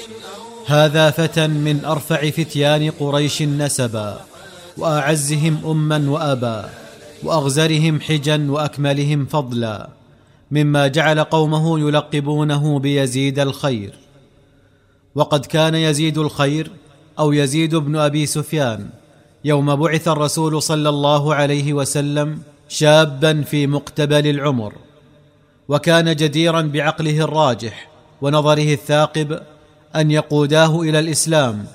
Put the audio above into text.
هذا فتى من أرفع فتيان قريش نسبا، وأعزهم أما وأبا، وأغزرهم حجا وأكملهم فضلا، مما جعل قومه يلقبونه بيزيد الخير. وقد كان يزيد الخير أو يزيد بن أبي سفيان يوم بعث الرسول صلى الله عليه وسلم شابا في مقتبل العمر، وكان جديرا بعقله الراجح ونظره الثاقب أن يقوداه إلى الإسلام